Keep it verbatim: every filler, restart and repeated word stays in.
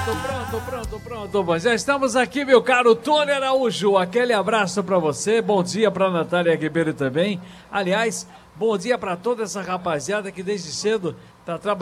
Pronto, pronto, pronto, pronto. Já estamos aqui, meu caro Tony Araújo. Aquele abraço pra você. Bom dia pra Natália Ribeiro também. Aliás, bom dia pra toda essa rapaziada que desde cedo tá trabalhando.